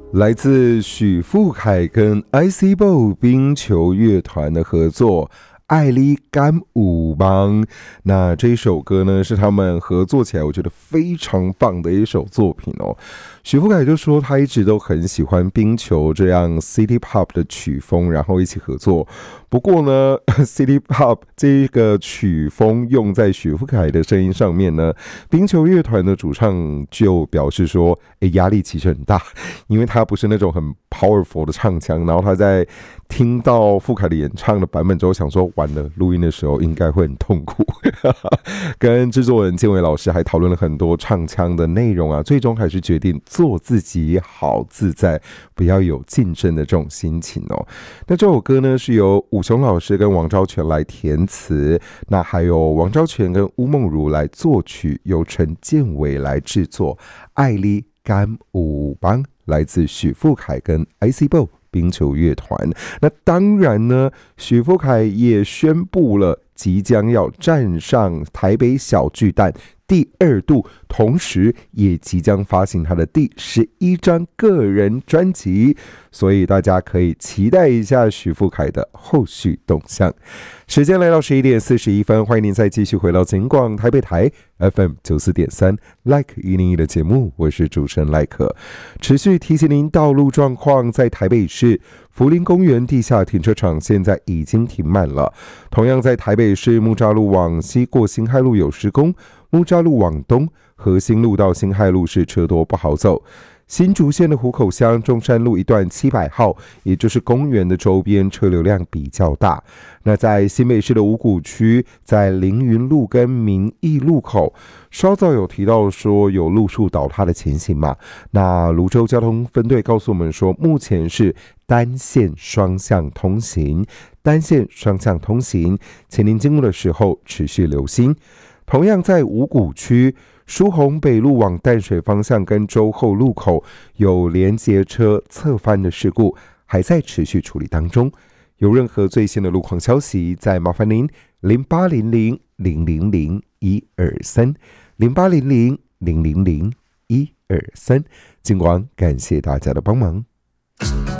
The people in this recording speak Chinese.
来自许富凯跟 ICBO 冰球乐团的合作。爱你敢有梦，那这一首歌呢是他们合作起来我觉得非常棒的一首作品哦。许富凯就说他一直都很喜欢冰球这样 City Pop 的曲风，然后一起合作。不过呢，City Pop 这个曲风用在许富凯的声音上面呢，冰球乐团的主唱就表示说，压力其实很大，因为他不是那种很 powerful 的唱腔，然后他在听到富凯的演唱的版本之后，想说完了，录音的时候应该会很痛苦。跟制作人建伟老师还讨论了很多唱腔的内容啊，最终还是决定做自己好自在，不要有竞争的这种心情哦。那这首歌呢是由武雄老师跟王昭全来填词，那还有王昭全跟巫梦如来作曲，由陈建伟来制作。爱你敢有梦，来自许富凯跟 ICBO 冰球乐团。那当然呢，许富凯也宣布了即将要站上台北小巨蛋第2度，同时也即将发行他的第11张个人专辑，所以大家可以期待一下许富凯的后续动向。时间来到11点41分，欢迎您再继续回到警广台北台 FM 94.3 Like 101的节目，我是主持人赖可。持续提醒您道路状况，在台北市福林公园地下停车场现在已经停满了。同样在台北市木栅路往西过辛亥路有施工，木栅路往东和新路到辛亥路是车多不好走。新竹县的湖口乡中山路一段700号，也就是公园的周边车流量比较大。那在新北市的五股区，在凌云路跟民义路口，稍早有提到说有路树倒塌的情形嘛？那泸州交通分队告诉我们说，目前是单线双向通行，请您经过的时候持续留心。同样在五股区，疏洪北路往淡水方向跟洲后路口有连结车侧翻的事故，还在持续处理当中。有任何最新的路况消息，再麻烦您0800-000-123 0800-000-123。尽管感谢大家的帮忙。